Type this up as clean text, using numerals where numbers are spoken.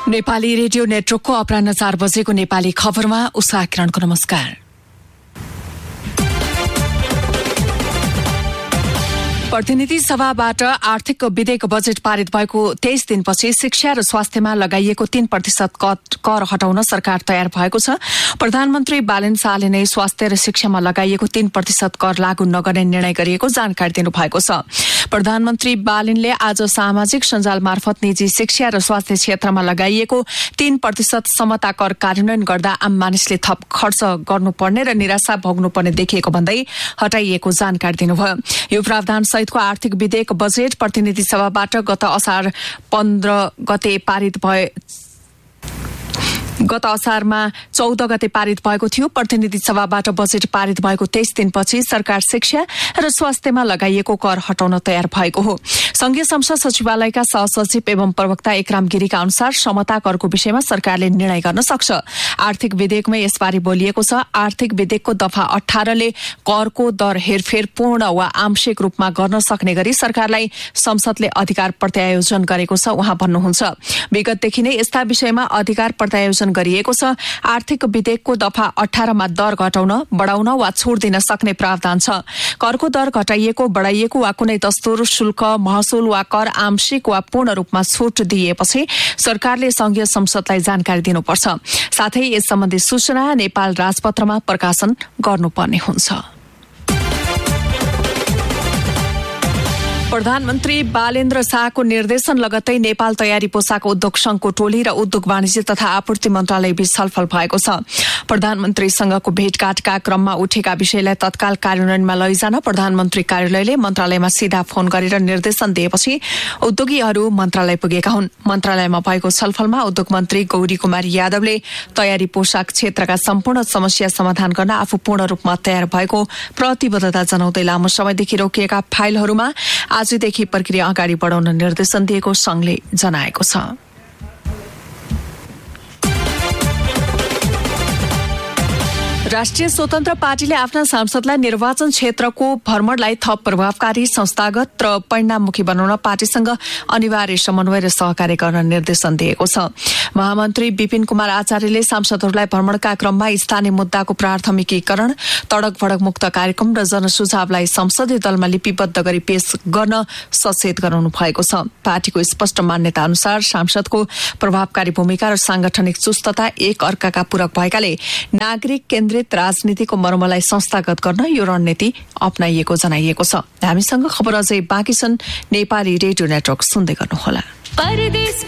Nepali radio नेटवर्कको अपराह्न 4 बजेको नेपाली खबरमा उषा किरणको नमस्कार। प्रतिनिधि सभाबाट आर्थिक विधेयक बजेट पारित भएको 23 दिनपछि शिक्षा र स्वास्थ्यमा लगाइएको 3% कर हटाउन सरकार तयार भएको छ। प्रधानमन्त्री बालेन शाहले नै स्वास्थ्य र शिक्षामा लगाइएको 3% कर लागू नगर्ने निर्णय गरिएको जानकारी दिनुभएको छ। प्रधानमन्त्री बालेनले आज सामाजिक सञ्जाल मार्फत निजी शिक्षा र स्वास्थ्य क्षेत्रमा लगाइएको 3% समता कर कार्यान्वयन गर्दा आम मानिसले थप खर्च गर्नुपर्ने र निराशा भोग्नुपर्ने देखिएको भन्दै हटाइएको जानकारी दिनुभयो। यो प्रावधान सहितको आर्थिक विधेयक बजेट प्रतिनिधि सभाबाट गत असार 15 गते पारित भए गत असारमा 14 गते पारित भएको थियो। प्रतिनिधि सभाबाट बजेट पारित भएको 23 दिनपछि सरकार शिक्षा र स्वास्थ्यमा लगाइएको कर हटाउन तयार भएको हो। संघीय संसद सचिवालयका सहसचिव एवं प्रवक्ता एकराम गिरीका अनुसार समता करको विषयमा सरकारले निर्णय गर्न सक्छ। आर्थिक विधेयकमा यसबारे बोलिएको छ। आर्थिक विधेयकको दफा 18 ले करको दर हेरफेर पूर्ण वा आंशिक रूपमा गर्न सक्ने गरी सरकारलाई संसदले अधिकार प्रत्यायोजन गरेको छ। उहाँ भन्नुहुन्छ, विगतदेखि नै यस्ता विषयमा अधिकार प्रत्यायोजन गरिएको छ। आर्थिक विधेयकको दफा 18 मा दर घटाउन, बढाउन वा छुट दिन सक्ने प्रावधान छ। करको दर घटाइएको, बढाइएको वा कुनै दस्तुर, शुल्क, महसुल वा कर आंशिक वा पूर्ण रूपमा छुट दिएपछि सरकारले संघीय संसदलाई जानकारी दिनुपर्छ। साथै यस सम्बन्धी सूचना नेपाल राजपत्रमा प्रकाशन गर्नुपर्ने हुन्छ। प्रधानमन्त्री बालेन्द्र शाहको निर्देशन लगत्तै नेपाल तयारी पोसाक उद्योग संघको टोली र उद्योग वाणिज्य तथा आपूर्ति मन्त्रालय बीच छलफल भएको छ। प्रधानमन्त्रीसँगको भेटघाटका क्रममा उठेका विषयलाई तत्काल कार्यान्वयनमा लैजान प्रधानमन्त्री कार्यालयले मन्त्रालयमा सीधा फोन गरेर निर्देशन दिएपछि उद्योगीहरू मन्त्रालय पुगेका हुन्। मन्त्रालयमा भएको छलफलमा उद्योग मन्त्री गौरी कुमारी यादवले तयारी पोसाक क्षेत्रका सम्पूर्ण समस्या समाधान गर्न आफू पूर्ण रूपमा तयार भएको प्रतिबद्धता जनाउँदै लामो समयदेखि रोकिएका फाइलहरूमा आजदेखि प्रक्रिया अगाडि बढाउन निर्देशन दिएको संघले जनाएको छ। राष्ट्रिय स्वतन्त्र पार्टीले आफ्ना सांसदलाई निर्वाचन क्षेत्रको भ्रमणलाई थप प्रभावकारी, संस्थागत र परिणाममुखी बनाउन पार्टीसँग अनिवार्य समन्वय र सहकार्य गर्न निर्देशन दिएको छ। महामन्त्री विपिन कुमार आचार्यले सांसदहरूलाई भ्रमणका क्रममा स्थानीय मुद्दाको प्राथमिकीकरण, तडक भडक मुक्त कार्यक्रम र जनसुझावलाई संसदीय दलमा लिपिबद्ध गरी पेश गर्न सचेत गराउनु भएको छ। पार्टीको स्पष्ट मान्यता अनुसार सांसदको प्रभावकारी भूमिका र सांगठनिक चुस्तता एक अर्काका पूरक भएकाले नागरिक केन्द्रित राजनीतिको मर्मलाई संस्थागत गर्न यो रणनीति अपनाइएको जनाइएको छ। हामीसँग खबर अझै बाँकी छन्। नेपाली रेडियो नेटवर्क सुन्दै गर्नुहोला। परदेश